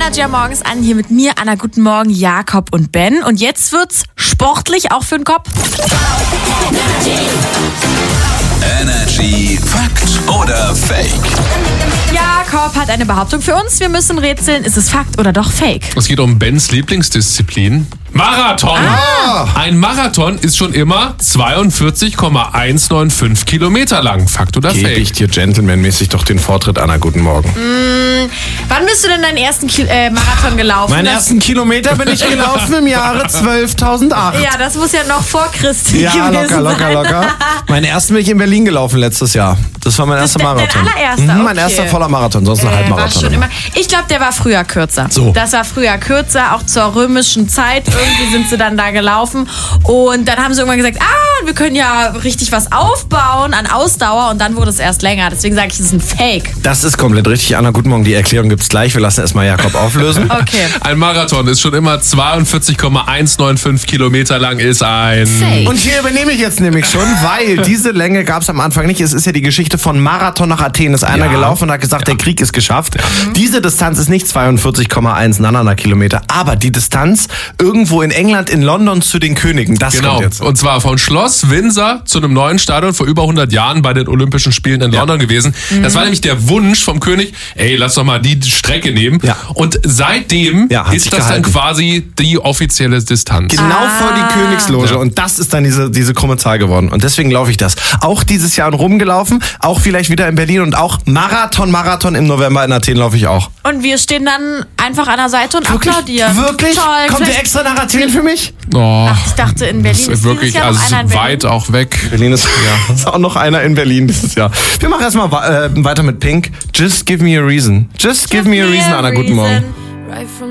Energy morgens an, hier mit mir, Anna. Guten Morgen, Jakob und Ben. Und jetzt wird's sportlich, auch für den Kopf. Energy Fakt oder Fake? Jakob hat eine Behauptung für uns. Wir müssen rätseln, ist es Fakt oder doch Fake? Es geht um Bens Lieblingsdisziplin. Marathon. Ein Marathon ist schon immer 42,195 Kilometer lang. Fakt oder Gebe Fake? ich dir gentlemanmäßig doch den Vortritt, Anna. Guten Morgen. Wann bist du denn deinen ersten Marathon gelaufen? Meinen ersten Kilometer bin ich gelaufen im Jahre 12.008. Ja, das muss ja noch vor Christi Ja, gewesen locker. sein. Meinen ersten bin ich in Berlin gelaufen letztes Jahr. Das war mein erster dein Marathon. allererster? Mein Okay. erster voller Marathon, sonst ein War Halbmarathon. schon immer. Ich glaube, der war früher kürzer. So. Das war früher kürzer, auch zur römischen Zeit. Irgendwie sind sie dann da gelaufen. Und dann haben sie irgendwann gesagt, wir können ja richtig was aufbauen an Ausdauer. Und dann wurde es erst länger. Deswegen sage ich, es ist ein Fake. Das ist komplett richtig, Anna. Guten Morgen, die Erklärung gibt's gleich. Wir lassen erstmal Jakob auflösen. Okay. Ein Marathon ist schon immer 42,195 Kilometer lang, ist ein... Fake. Und hier übernehme ich jetzt nämlich schon, weil diese Länge gab es am Anfang nicht. Es ist ja die Geschichte von Marathon nach Athen. Ist einer Ja. gelaufen und hat gesagt, der Krieg ist geschafft. Diese Distanz ist nicht 42,1 Kilometer, aber die Distanz irgendwo in England, in London zu den Königen. Das Genau, kommt jetzt. und zwar von Schloss Windsor zu einem neuen Stadion vor über 100 Jahren bei den Olympischen Spielen in London gewesen. Das war nämlich der Wunsch vom König, lass doch mal die Strecke nehmen. Ja. Und seitdem Ja, hat sich ist das gehalten. dann quasi die offizielle Distanz. Genau vor die Königsloge. Ja. Und das ist dann diese krumme Zahl geworden. Und deswegen laufe ich das. Auch dieses Jahr in Rom gelaufen, auch vielleicht wieder in Berlin und auch Marathon im November in Athen laufe ich auch. Und wir stehen dann einfach an der Seite und applaudieren. Wirklich? Toll. Kommt ihr Vielleicht- extra nach Athen für mich? Oh, Ich dachte, in Berlin das ist wirklich, dieses Jahr also noch einer in so Berlin. weit auch weg. Berlin ist, ist auch noch einer in Berlin dieses Jahr. Wir machen erstmal weiter mit Pink. Just give me a reason. Just give me a reason, Anna. Guten Morgen. Right from